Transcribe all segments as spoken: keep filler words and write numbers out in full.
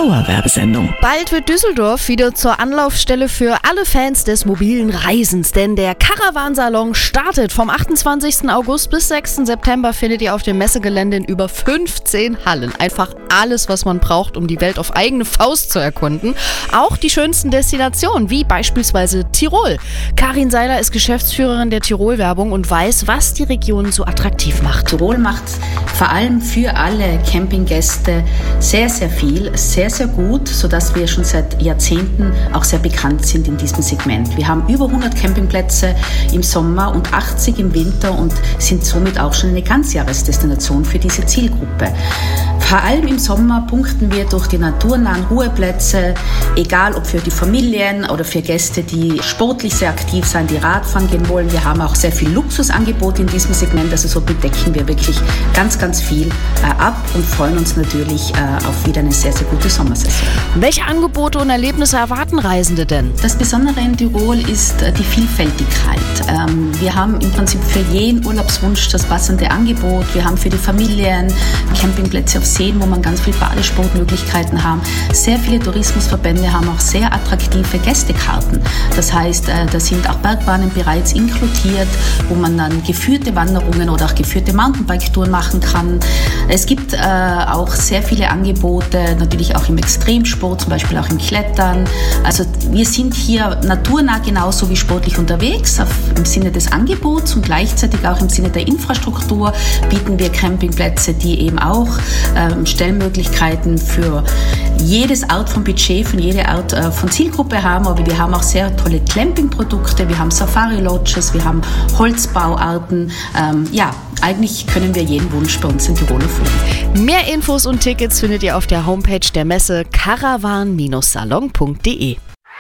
Dauerwerbesendung. Bald wird Düsseldorf wieder zur Anlaufstelle für alle Fans des mobilen Reisens, denn der Caravansalon startet. Vom achtundzwanzigsten August bis sechsten September findet ihr auf dem Messegelände in über fünfzehn Hallen einfach alles, was man braucht, um die Welt auf eigene Faust zu erkunden. Auch die schönsten Destinationen, wie beispielsweise Tirol. Karin Seiler ist Geschäftsführerin der Tirol-Werbung und weiß, was die Region so attraktiv macht. Tirol macht vor allem für alle Campinggäste sehr, sehr viel, sehr, sehr gut, sodass wir schon seit Jahrzehnten auch sehr bekannt sind in diesem Segment. Wir haben über hundert Campingplätze im Sommer und achtzig im Winter und sind somit auch schon eine Ganzjahresdestination für diese Zielgruppe. Vor allem im Sommer punkten wir durch die naturnahen Ruheplätze, egal ob für die Familien oder für Gäste, die sportlich sehr aktiv sind, die Radfahren gehen wollen. Wir haben auch sehr viel Luxusangebot in diesem Segment, also so bedecken wir wirklich ganz, ganz viel äh, ab und freuen uns natürlich äh, auf wieder eine sehr, sehr gute Sommersaison. Welche Angebote und Erlebnisse erwarten Reisende denn? Das Besondere in Tirol ist äh, die Vielfältigkeit. Ähm, wir haben im Prinzip für jeden Urlaubswunsch das passende Angebot. Wir haben für die Familien Campingplätze auf Seen, wo man ganz viel Badesportmöglichkeiten haben. Sehr viele Tourismusverbände haben auch sehr attraktive Gästekarten. Das heißt, äh, da sind auch Bergbahnen bereits inkludiert, wo man dann geführte Wanderungen oder auch geführte Mountainbike-Touren machen kann. Es gibt äh, auch sehr viele Angebote, natürlich auch im Extremsport, zum Beispiel auch im Klettern. Also wir sind hier naturnah genauso wie sportlich unterwegs, auf, im Sinne des Angebots und gleichzeitig auch im Sinne der Infrastruktur bieten wir Campingplätze, die eben auch ähm, Stellmöglichkeiten für jedes Art von Budget, von jeder Art äh, von Zielgruppe haben. Aber wir haben auch sehr tolle Glamping-Produkte, wir haben Safari-Lodges, wir haben Holzbauarten. Ähm, ja, eigentlich können wir jeden Wunsch bei uns in Tirol erfüllen. Mehr Infos und Tickets findet ihr auf der Homepage der Messe caravan Salon punkt de.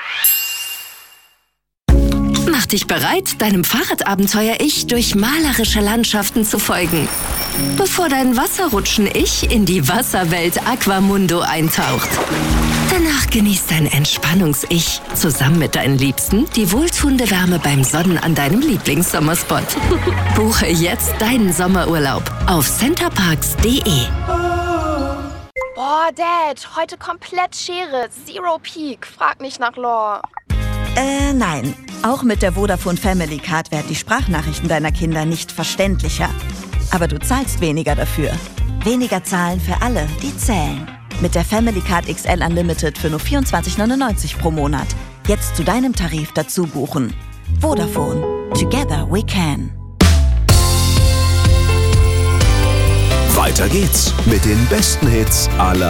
Mach dich bereit, deinem Fahrradabenteuer-Ich durch malerische Landschaften zu folgen, bevor dein Wasserrutschen-Ich in die Wasserwelt Aquamundo eintaucht. Danach genießt dein Entspannungs-Ich zusammen mit deinen Liebsten die wohltuende Wärme beim Sonnen an deinem Lieblingssommerspot. Buche jetzt deinen Sommerurlaub auf centerparks punkt de. Boah, Dad, heute komplett Schere, Zero Peak, frag nicht nach Lore. Äh, nein. Auch mit der Vodafone Family Card werden die Sprachnachrichten deiner Kinder nicht verständlicher. Aber du zahlst weniger dafür. Weniger zahlen für alle, die zählen. Mit der Family Card X L Unlimited für nur vierundzwanzig neunundneunzig pro Monat. Jetzt zu deinem Tarif dazu buchen. Vodafone. Together we can. Weiter geht's mit den besten Hits aller